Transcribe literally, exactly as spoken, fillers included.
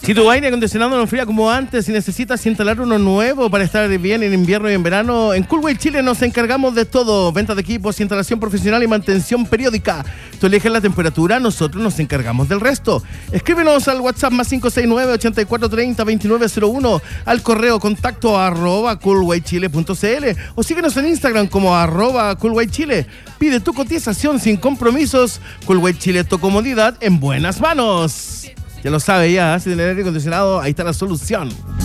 Si tu aire acondicionado no enfría como antes y necesitas instalar uno nuevo para estar bien en invierno y en verano, en Coolway Chile nos encargamos de todo. Venta de equipos, instalación profesional y mantención periódica. Tú eliges la temperatura, nosotros nos encargamos del resto. Escríbenos al WhatsApp más cinco seis nueve, ocho cuatro tres cero, dos nueve cero uno, al correo contacto arroba coolwaychile punto cl o síguenos en Instagram como arroba coolwaychile. Pide tu cotización sin compromisos. Coolway Chile, tu comodidad en buenas manos. Ya lo sabe ya, si tiene aire acondicionado, ahí está la solución.